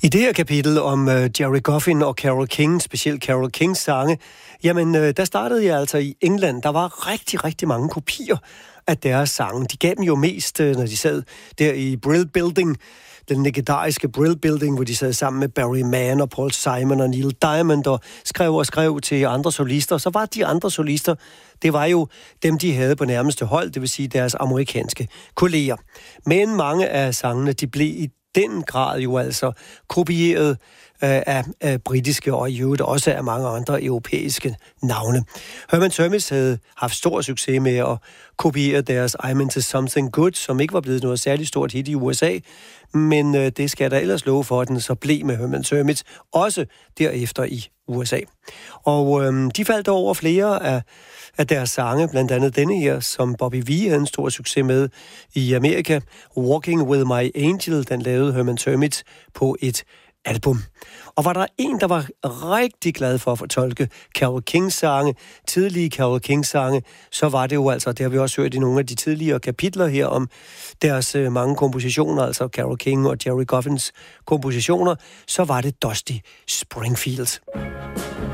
I det her kapitel om Gerry Goffin og Carole King, specielt Carole Kings sange, jamen der startede jeg altså i England. Der var rigtig, rigtig mange kopier af deres sange. De gav dem jo mest, når de sad der i Brill Building, den legendariske Brill Building, hvor de sad sammen med Barry Mann og Paul Simon og Neil Diamond og skrev til andre solister. Så var de andre solister, det var jo dem, de havde på nærmeste hold, det vil sige deres amerikanske kolleger. Men mange af sangene, de blev i den grad jo altså kopieret af britiske og i øvrigt også af mange andre europæiske navne. Herman Termis havde haft stor succes med at kopiere deres I'm Into Something Good, som ikke var blevet noget særligt stort hit i USA, men det skal der ellers love for, at den så blev med Herman Termis, også derefter i USA. Og de faldt over flere af deres sange, blandt andet denne her, som Bobby Vee havde en stor succes med i Amerika. Walking With My Angel, den lavede Herman Termis på et album. Og var der en, der var rigtig glad for at fortolke Carole Kings sange, tidlige Carole Kings sange, så var det jo altså, det har vi også hørt i nogle af de tidligere kapitler her om deres mange kompositioner, altså Carole King og Gerry Goffins kompositioner, så var det Dusty Springfield.